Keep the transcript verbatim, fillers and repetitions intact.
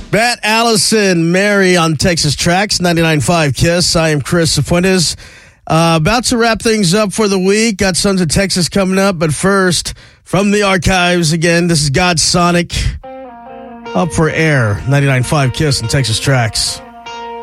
Matt, Allison, Mary on Texas Tracks, ninety-nine point five KISS. I am Chris Fuentes. Uh, about to wrap things up for the week. Got Sons of Texas coming up, but first, from the archives again, this is God Sonic. Up for air, ninety-nine point five KISS and Texas Tracks.